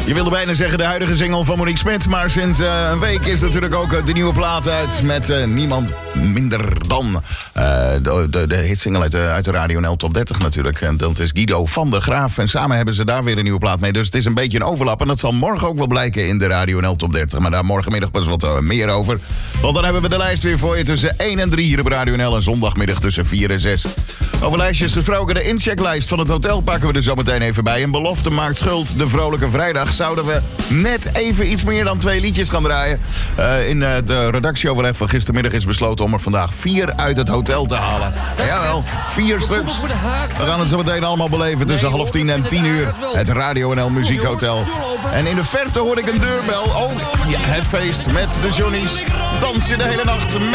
Je wilde bijna zeggen de huidige single van Monique Smit. Maar sinds een week is natuurlijk ook de nieuwe plaat uit. Met niemand minder dan de hitsingle uit de Radio NL Top 30 natuurlijk. En dat is Guido van der Graaf. En samen hebben ze daar weer een nieuwe plaat mee. Dus het is een beetje een overlap. En dat zal morgen ook wel blijken in de Radio NL Top 30. Maar daar morgenmiddag pas wat meer over. Want dan hebben we de lijst weer voor je tussen 1 en 3 hier op Radio NL. En zondagmiddag tussen 4 en 6. Over lijstjes gesproken, de inchecklijst van het hotel pakken we er zo meteen even bij. En belofte maakt schuld, de Vrolijke Vrijdag. Zouden we net even iets meer dan 2 liedjes gaan draaien. In het redactieoverleg van gistermiddag is besloten om er vandaag 4 uit het hotel te halen. Jawel, 4 stuks. We gaan het zo meteen allemaal beleven tussen 9:30 en 10:00. Het Radio NL Muziekhotel. En in de verte hoor ik een deurbel. Oh, ja, het feest met de Johnny's. Dans je de hele nacht met